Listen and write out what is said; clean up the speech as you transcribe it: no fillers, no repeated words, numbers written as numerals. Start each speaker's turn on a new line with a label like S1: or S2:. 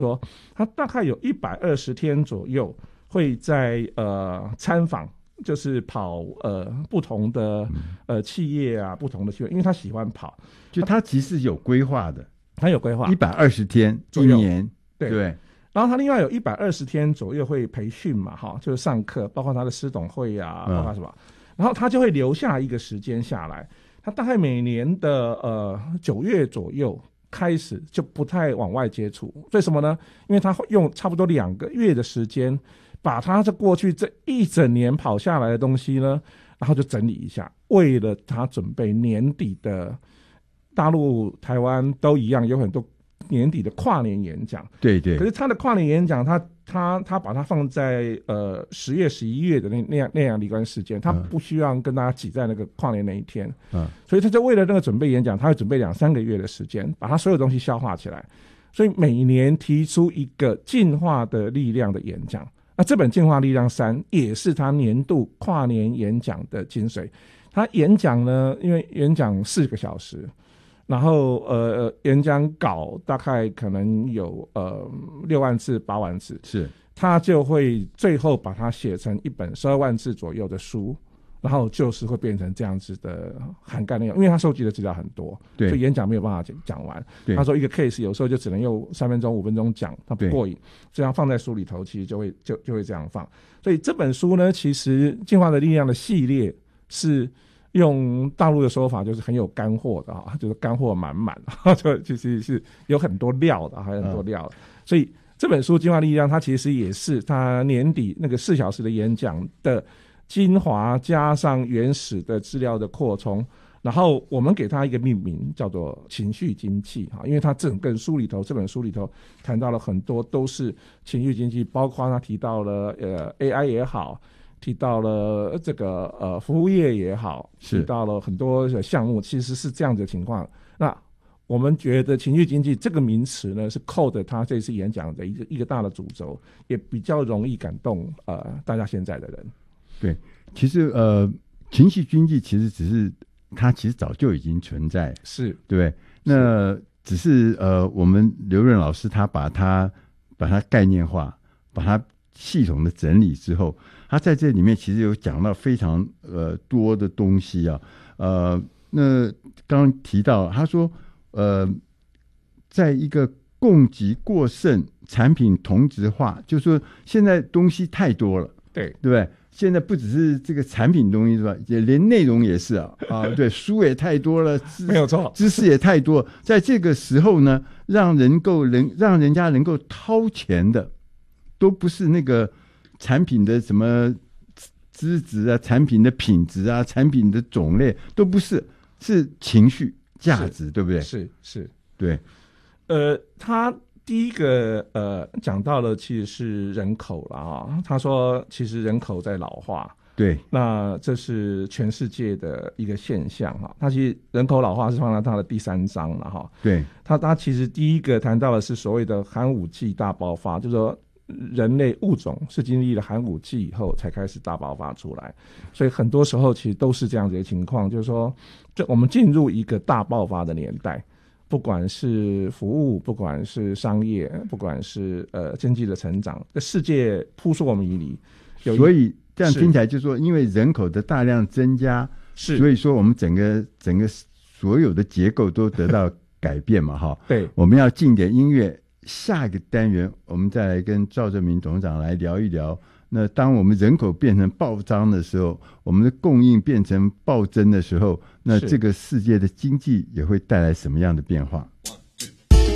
S1: 说他大概有120天左右会在参访，就是跑不同的企业啊，不同的企业，因为他喜欢跑，
S2: 就他其实有规划的，
S1: 他有规划
S2: 120天一年，对。
S1: 然后他另外有120天左右会培训嘛，就是上课，包括他的师董会啊，包括什么，然后他就会留下一个时间下来。他大概每年的9月左右开始就不太往外接触，为什么呢？因为他用差不多2个月的时间，把他这过去这一整年跑下来的东西呢，然后就整理一下，为了他准备年底的大陆、台湾都一样，有很多年底的跨年演讲。
S2: 对对。
S1: 可是他的跨年演讲，他把它放在10月、11月的那样的一段时间，他不需要跟大家挤在那个跨年那一天，所以他就为了那个准备演讲，他会准备2-3个月的时间，把他所有东西消化起来。所以每年提出一个进化的力量的演讲，那这本《进化力量3》也是他年度跨年演讲的精髓。他演讲呢，因为演讲4个小时。然后演讲稿大概可能有6万字、8万字，
S2: 是
S1: 他就会最后把它写成一本12万字左右的书，然后就是会变成这样子的涵盖内容，因为他收集的资料很多，所以演讲没有办法讲完。他说一个 case 有时候就只能用3分钟、5分钟讲，他不过瘾，这样放在书里头，其实就会这样放。所以这本书呢，其实《进化的力量》的系列是。用大陆的说法就是很有干货的就是干货满满，就其实是有很多料的，还有很多料的。所以这本书《进化力量》它其实也是它年底那个4小时的演讲的精华，加上原始的资料的扩充，然后我们给它一个命名叫做情绪经济，因为它这本书里头谈到了很多都是情绪经济，包括他提到了AI 也好，提到了这个服务业也好，提到了很多的项目，其实是这样的情况。那我们觉得情绪经济这个名词呢，是扣着他这次演讲的一个大的主轴，也比较容易感动大家现在的人。
S2: 对，其实情绪经济其实只是它其实早就已经存在，
S1: 是
S2: 对不对？那只是我们刘润老师他把它概念化，把它系统的整理之后，他在这里面其实有讲到非常多的东西啊。那刚刚提到他说在一个供给过剩、产品同质化，就是说现在东西太多了，对不对？现在不只是这个产品东西是吧？也连内容也是对，书也太多了，
S1: 没有错，
S2: 知识也太多。在这个时候呢，让人家能够掏钱的，都不是那个产品的什么资质啊、产品的品质啊、产品的种类都不是，是情绪价值，对不对？
S1: 是，
S2: 对。
S1: 他第一个讲到了其实是人口了他说其实人口在老化，
S2: 对，
S1: 那这是全世界的一个现象他其实人口老化是放在他的第3章了
S2: 对，
S1: 他其实第一个谈到的是所谓的寒武纪大爆发，就是说人类物种是经历了寒武纪以后才开始大爆发出来，所以很多时候其实都是这样子的情况，就是说我们进入一个大爆发的年代，不管是服务，不管是商业，不管是经济的成长，这世界扑朔迷离。
S2: 所以这样听起来就是说，因为人口的大量增加，所以说我们整个所有的结构都得到改变嘛
S1: 对，
S2: 我们要进点音乐，下一个单元我们再来跟赵正明董事长来聊一聊。那当我们人口变成暴涨的时候，我们的供应变成暴增的时候，那这个世界的经济也会带来什么样的变化？